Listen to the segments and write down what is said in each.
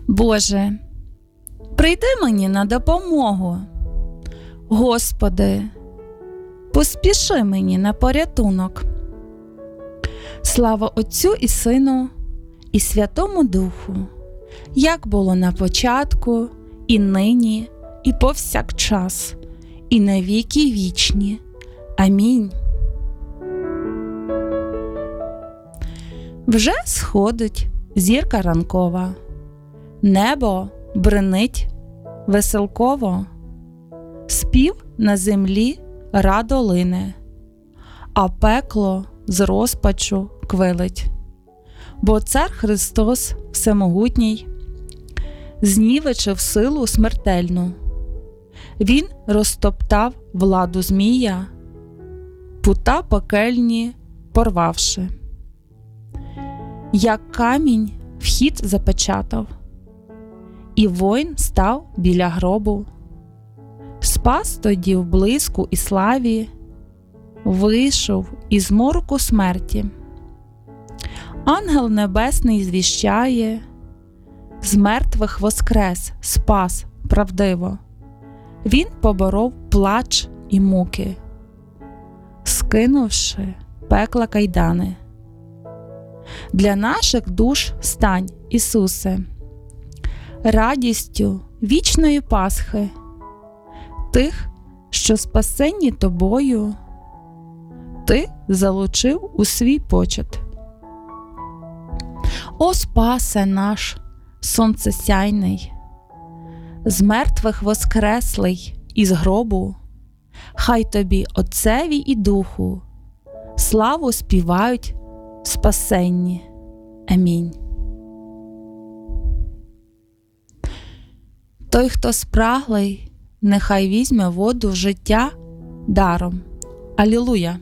Боже, прийди мені на допомогу. Господи, поспіши мені на порятунок. Слава Отцю і Сину, і Святому Духу, як було на початку, і нині, і повсякчас, і на віки вічні. Амінь. Вже сходить зірка ранкова, небо бринить веселково, спів на землі радо лине, а пекло з розпачу квилить. Бо Цар Христос Всемогутній знівечив силу смертельну. Він розтоптав владу змія, пута пекельні порвавши. Як камінь вхід запечатав, і воїн став біля гробу. Спас тоді в блиску і славі, вийшов із мороку смерті. Ангел небесний звіщає, з мертвих воскрес, спас правдиво. Він поборов плач і муки, скинувши пекла кайдани. Для наших душ стань, Ісусе, радістю вічної Пасхи, тих, що спасенні Тобою, Ти залучив у свій почет. О Спасе наш сонцесяйний, з мертвих воскреслий із гробу, хай Тобі, Отцеві і Духу, славу співають спасенні. Амінь. Той, хто спраглий, нехай візьме воду життя даром. Алілуя!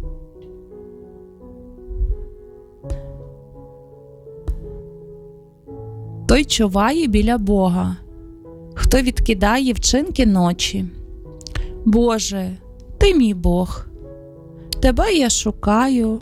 Той чуває біля Бога, хто відкидає вчинки ночі. Боже, Ти мій Бог, Тебе я шукаю,